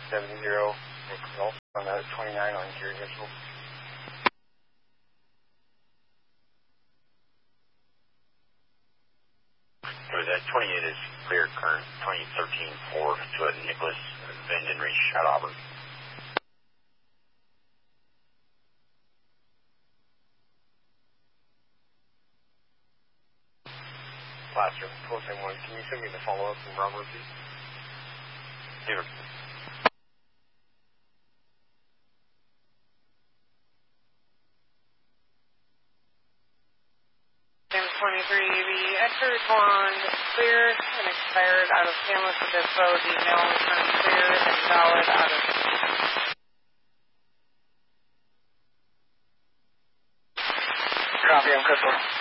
70 Golf on the 29 on Gary Mitchell. That 28 is clear current 2013-4 to a Nicholas Vanden Reach at Auburn. Plaster, close M1. Can you send me the follow-up from Bravo, please? Here. 23, the Exeter Pond clear and expired out of San Luis Obispo. The mail returned clear and valid out of... Copy, I'm Crystal.